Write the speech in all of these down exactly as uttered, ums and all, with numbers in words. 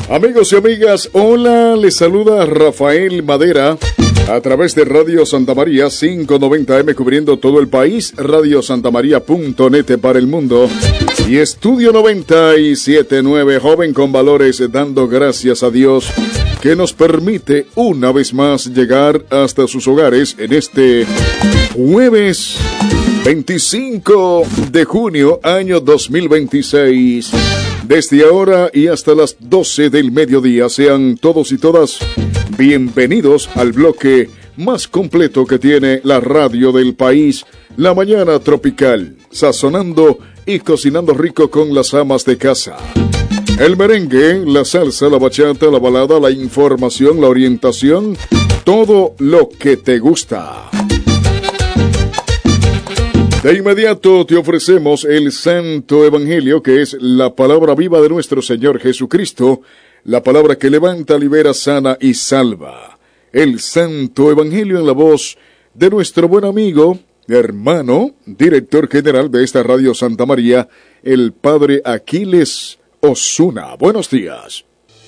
Amigos y amigas, hola, les saluda Rafael Madera a través de Radio Santa María quinientos noventa eme cubriendo todo el país, radio santa maría punto net para el mundo y Estudio noventa y siete punto nueve, joven con valores, dando gracias a Dios que nos permite una vez más llegar hasta sus hogares en este jueves veinticinco de junio, año dos mil veintiséis. Desde ahora y hasta las doce del mediodía, sean todos y todas bienvenidos al bloque más completo que tiene la radio del país, La Mañana Tropical, sazonando y cocinando rico con las amas de casa. El merengue, la salsa, la bachata, la balada, la información, la orientación, todo lo que te gusta. De inmediato te ofrecemos el Santo Evangelio, que es la palabra viva de nuestro Señor Jesucristo, la palabra que levanta, libera, sana y salva. El Santo Evangelio en la voz de nuestro buen amigo, hermano, director general de esta Radio Santa María, el Padre Aquiles Osuna. Buenos días.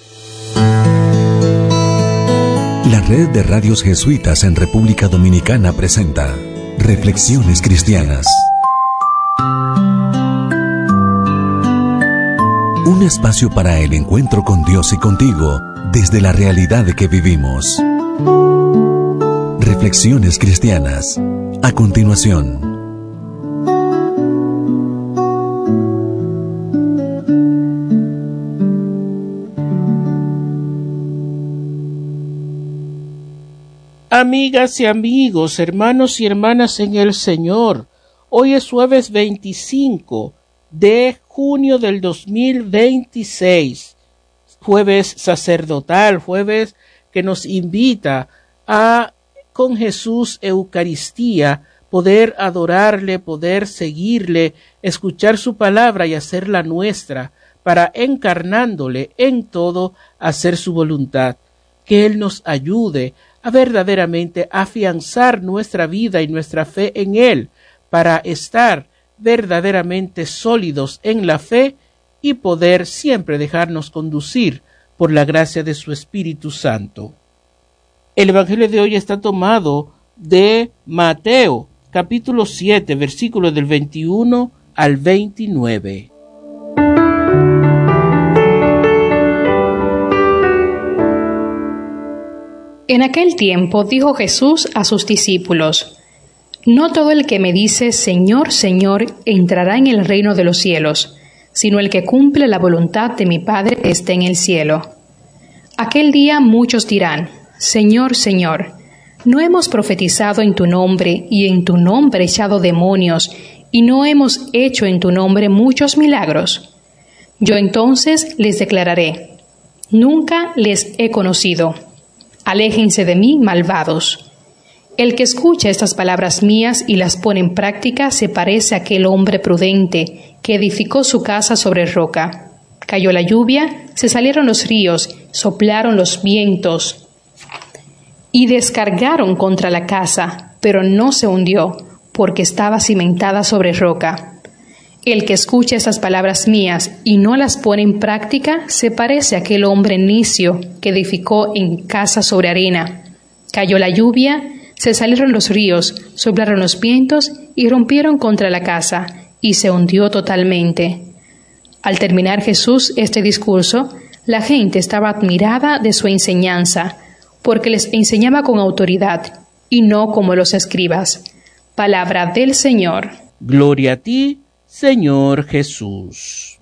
La red de radios jesuitas en República Dominicana presenta Reflexiones Cristianas. Un espacio para el encuentro con Dios y contigo desde la realidad que vivimos. Reflexiones Cristianas. A continuación. Amigas y amigos, hermanos y hermanas en el Señor, hoy es jueves veinticinco de junio del dos mil veintiséis, jueves sacerdotal, jueves que nos invita a, con Jesús Eucaristía, poder adorarle, poder seguirle, escuchar su palabra y hacerla nuestra, para encarnándole en todo, hacer su voluntad. Que Él nos ayude a verdaderamente afianzar nuestra vida y nuestra fe en Él, para estar verdaderamente sólidos en la fe y poder siempre dejarnos conducir por la gracia de su Espíritu Santo. El Evangelio de hoy está tomado de Mateo, capítulo siete, versículos del veintiuno al veintinueve. En aquel tiempo dijo Jesús a sus discípulos: No todo el que me dice Señor, Señor, entrará en el reino de los cielos, sino el que cumple la voluntad de mi Padre que está en el cielo. Aquel día muchos dirán: Señor, Señor, ¿no hemos profetizado en tu nombre y en tu nombre echado demonios y no hemos hecho en tu nombre muchos milagros? Yo entonces les declararé: Nunca les he conocido. Aléjense de mí, malvados. El que escucha estas palabras mías y las pone en práctica se parece a aquel hombre prudente que edificó su casa sobre roca. Cayó la lluvia, se salieron los ríos, soplaron los vientos y descargaron contra la casa, pero no se hundió, porque estaba cimentada sobre roca. El que escucha estas palabras mías y no las pone en práctica se parece a aquel hombre necio que edificó en casa sobre arena. Cayó la lluvia, se salieron los ríos, soplaron los vientos y rompieron contra la casa, y se hundió totalmente. Al terminar Jesús este discurso, la gente estaba admirada de su enseñanza, porque les enseñaba con autoridad, y no como los escribas. Palabra del Señor. Gloria a ti, Señor Jesús.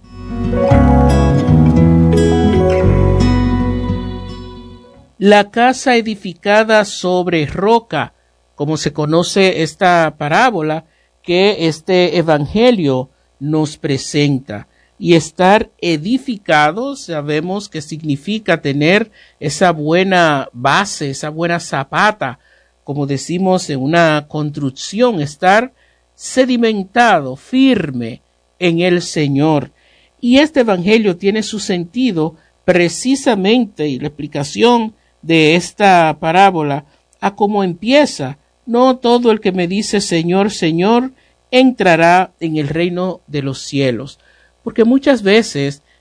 La casa edificada sobre roca, como se conoce esta parábola que este evangelio nos presenta. Y estar edificado, sabemos que significa tener esa buena base, esa buena zapata, como decimos en una construcción, estar sedimentado, firme en el Señor. Y este evangelio tiene su sentido precisamente, y la explicación de esta parábola, a cómo empieza. No todo el que me dice Señor, Señor, entrará en el reino de los cielos. Porque muchas veces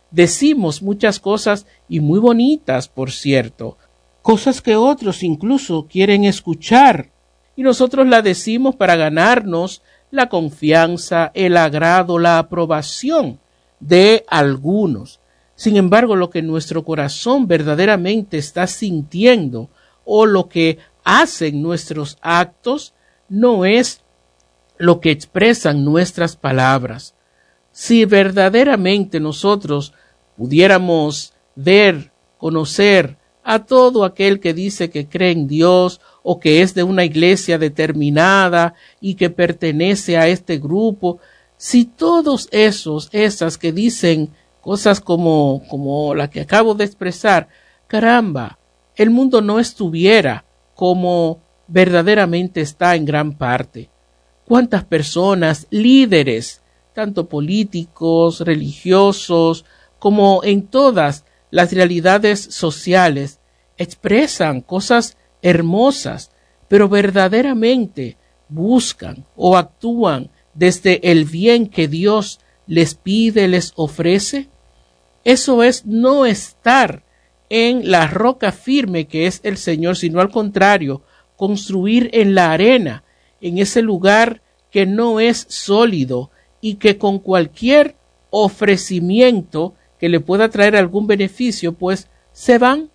decimos muchas cosas y muy bonitas, por cierto, cosas que otros incluso quieren escuchar, y nosotros la decimos para ganarnos la confianza, el agrado, la aprobación de algunos. Sin embargo, lo que nuestro corazón verdaderamente está sintiendo o lo que hacen nuestros actos no es lo que expresan nuestras palabras. Si verdaderamente nosotros pudiéramos ver, conocer a todo aquel que dice que cree en Dios o que es de una iglesia determinada y que pertenece a este grupo, si todos esos, esas que dicen cosas como, como la que acabo de expresar, caramba, el mundo no estuviera como verdaderamente está en gran parte. ¿Cuántas personas, líderes, tanto políticos, religiosos, como en todas las realidades sociales, expresan cosas hermosas, pero verdaderamente buscan o actúan desde el bien que Dios les pide, les ofrece? Eso es no estar en la roca firme que es el Señor, sino al contrario, construir en la arena, en ese lugar que no es sólido y que con cualquier ofrecimiento que le pueda traer algún beneficio, pues se van.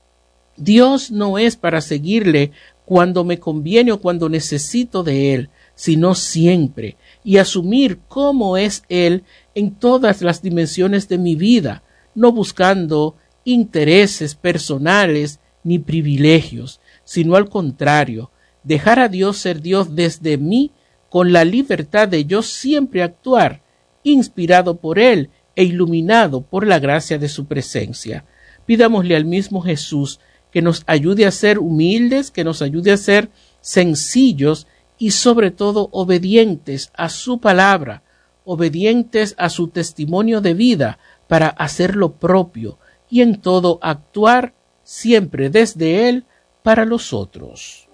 Dios no es para seguirle cuando me conviene o cuando necesito de Él, sino siempre, y asumir cómo es Él en todas las dimensiones de mi vida, no buscando intereses personales ni privilegios, sino al contrario, dejar a Dios ser Dios desde mí con la libertad de yo siempre actuar, inspirado por Él e iluminado por la gracia de su presencia. Pidámosle al mismo Jesús que nos ayude a ser humildes, que nos ayude a ser sencillos y sobre todo obedientes a su palabra, obedientes a su testimonio de vida para hacer lo propio y en todo actuar siempre desde Él para los otros.